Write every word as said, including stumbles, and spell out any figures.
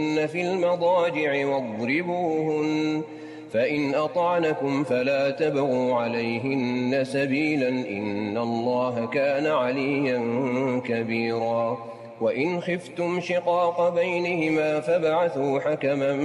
في المضاجع واضربوهن فإن أطعنكم فلا تبغوا عليهن سبيلا إن الله كان عليا كبيرا وإن خفتم شقاق بينهما فابعثوا حكما